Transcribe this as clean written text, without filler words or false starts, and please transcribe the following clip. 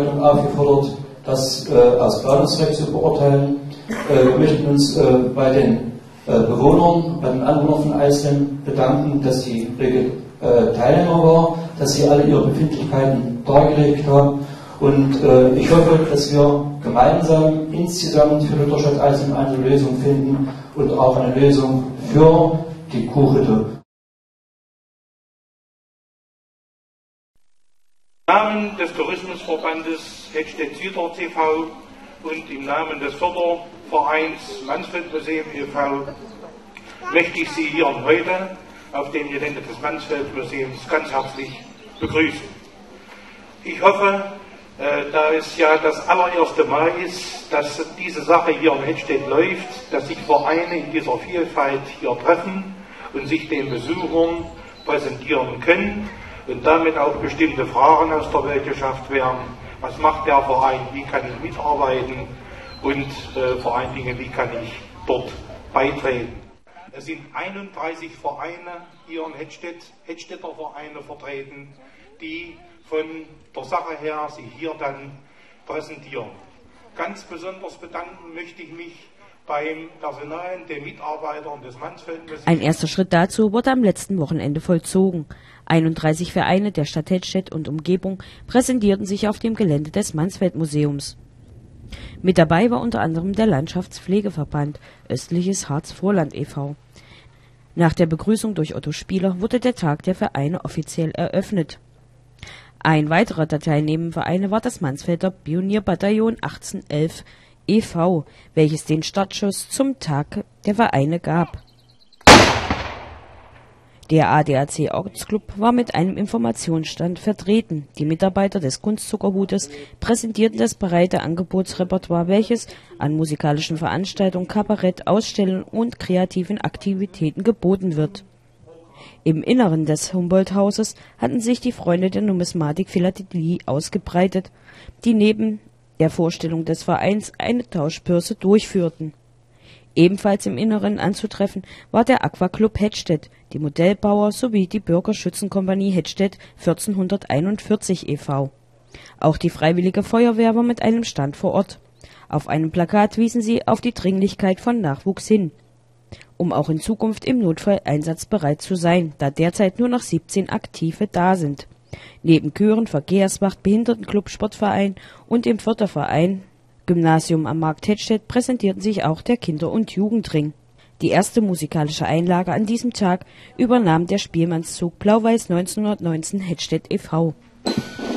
Verwaltung aufgefordert, das aus Planungsrecht zu beurteilen. Wir möchten uns bei den Bewohnern, bei den Anwohnern von Eisleben bedanken, dass sie rege Teilnehmer waren, dass sie alle ihre Befindlichkeiten dargelegt haben. Und ich hoffe, dass wir gemeinsam insgesamt für Lutherstadt Eisleben eine Lösung finden und auch eine Lösung für die Kuhhütte. Im Namen des Tourismusverbandes Hettstedt-Süder TV und im Namen des Fördervereins Mansfeld-Museum e.V. möchte ich Sie hier und heute auf dem Gelände des Mansfeld-Museums ganz herzlich begrüßen. Ich hoffe, da es ja das allererste Mal ist, dass diese Sache hier in Hettstedt läuft, dass sich Vereine in dieser Vielfalt hier treffen und sich den Besuchern präsentieren können und damit auch bestimmte Fragen aus der Welt geschafft werden. Was macht der Verein? Wie kann ich mitarbeiten? Und vor allen Dingen, wie kann ich dort beitreten? Es sind 31 Vereine hier in Hettstedt, Hettstedter Vereine vertreten, die von der Sache her sich hier dann präsentieren. Ganz besonders bedanken möchte ich mich beim Personal, den Mitarbeitern des Mansfeld-Museums. Ein erster Schritt dazu wurde am letzten Wochenende vollzogen. 31 Vereine der Stadt Hettstedt und Umgebung präsentierten sich auf dem Gelände des Mansfeld-Museums. Mit dabei war unter anderem der Landschaftspflegeverband Östliches Harz-Vorland e.V. Nach der Begrüßung durch Otto Spieler wurde der Tag der Vereine offiziell eröffnet. Ein weiterer der teilnehmenden Vereine war das Mansfelder Pionierbataillon 1811 e.V., welches den Startschuss zum Tag der Vereine gab. Der ADAC Ortsclub war mit einem Informationsstand vertreten. Die Mitarbeiter des Kunstzuckerhutes präsentierten das breite Angebotsrepertoire, welches an musikalischen Veranstaltungen, Kabarett, Ausstellungen und kreativen Aktivitäten geboten wird. Im Inneren des Humboldt-Hauses hatten sich die Freunde der Numismatik Philatelie ausgebreitet, die neben der Vorstellung des Vereins eine Tauschbörse durchführten. Ebenfalls im Inneren anzutreffen war der Aquaclub Hettstedt, die Modellbauer sowie die Bürgerschützenkompanie Hettstedt 1441 e.V. Auch die Freiwillige Feuerwehr war mit einem Stand vor Ort. Auf einem Plakat wiesen sie auf die Dringlichkeit von Nachwuchs hin, um auch in Zukunft im Notfall einsatzbereit zu sein, da derzeit nur noch 17 Aktive da sind. Neben Chören, Verkehrswacht, Behindertenclub, Sportverein und dem Förderverein Gymnasium am Markt Hettstedt präsentierten sich auch der Kinder- und Jugendring. Die erste musikalische Einlage an diesem Tag übernahm der Spielmannszug Blau-Weiß 1919 Hettstedt e.V.